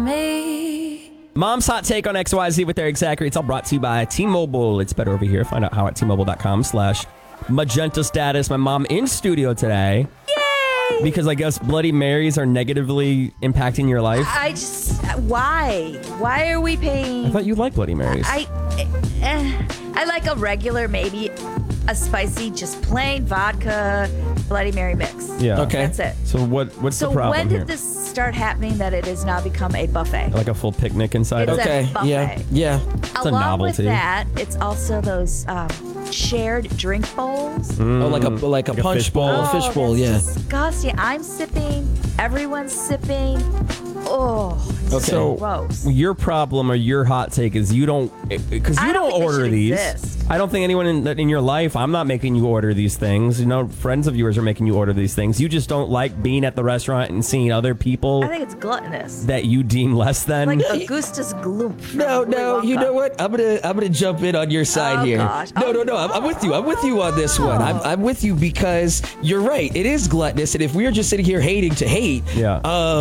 Mom's hot take on XYZ with Eric Zachary. It's all brought to you by T-Mobile. It's better over here. Find out how at T-Mobile.com/magenta status. My mom in studio today. Yay! Because I guess Bloody Marys are negatively impacting your life. Why? Why are we paying? I thought you liked Bloody Marys. I like a regular, maybe a spicy, just plain vodka Bloody Mary mix. Yeah. Okay. That's it. So what's the problem when did here? this start happening that it has now become a buffet? Like a full picnic inside? It's of a Okay. buffet. Yeah. a Along novelty. with that, it's also those shared drink bowls. Oh, like a a punch fish bowl, bowl. a fish bowl. Yeah. That's disgusting. I'm sipping. Everyone's sipping. Oh, it's Okay. so So gross. your problem or your hot take is you don't, because I you don't don't think it order should these. exist. I don't think anyone in your life, I'm not making you order these things. You know, friends of yours are making you order these things. You just don't like being at the restaurant and seeing other people I think it's gluttonous. that you deem less than. Like Augustus Gloop. from No, Willy you Wonka. know what? I'm gonna jump in on your side Oh, here. gosh. No. I'm with you. I'm with you on this one. I'm with you because you're right. It is gluttonous, and if we are just sitting here hating to hate, Yeah.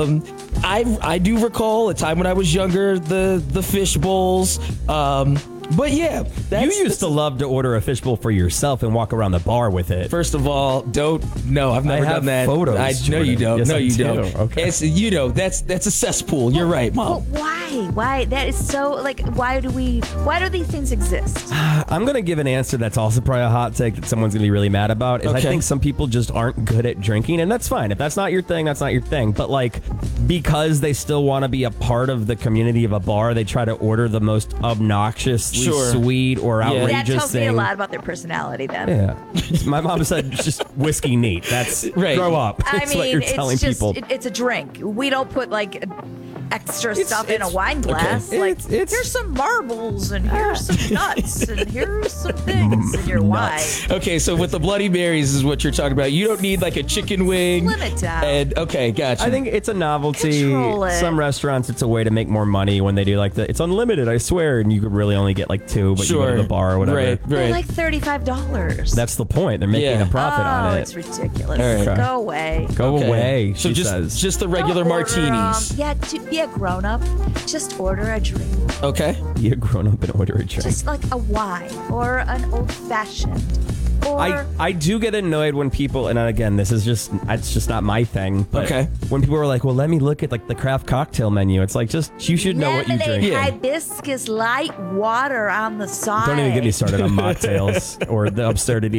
I do recall a time when I was younger, the fish bowls. But yeah, you used to love to order a fishbowl for yourself and walk around the bar with it. First of all, I've never have done that. photos, I know you Jordan. don't. Yes, no, I you do. don't. Okay. It's that's a cesspool. You're right, But Mom. why? Why? That is so, like, why do these things exist? I'm going to give an answer that's also probably a hot take that someone's going to be really mad about. Is I Okay. think some people just aren't good at drinking, and that's fine. If that's not your thing, that's not your thing. But like, because they still want to be a part of the community of a bar, they try to order the most obnoxiously Sure. sweet or Yeah. outrageous That tells thing. me a lot about their personality then. Yeah. My mom said just whiskey neat. That's Right. grow up. I That's mean, what you're telling it's just, people. it's a drink. We don't put like extra stuff in a it's- wine glass. okay. Like, It's- here's some marbles and here's some nuts and here's some things in your wine. Okay, so with the Bloody Marys is what you're talking about. You don't need like a chicken wing. Slim it down. And okay, gotcha. I think it's a novelty. Control it. Some restaurants, it's a way to make more money when they do like it's unlimited, I swear, and you could really only get like two, but you go to the bar or whatever. Right, They're right. like $35. That's the point. They're making Yeah. a profit on it. It's ridiculous. All right. Go away. Go Okay. away, So she just says. just the regular Don't order, martinis. to be a grown up, just order a drink. Okay. Be a grown up and order a drink. Just like a wine or an old fashioned. Or I do get annoyed when people, and again, it's just not my thing. But Okay. when people are like, "Well, let me look at like the craft cocktail menu," it's like just you should know what you lemonade, drink. hibiscus light water on the side. Don't even get me started on mocktails or the absurdity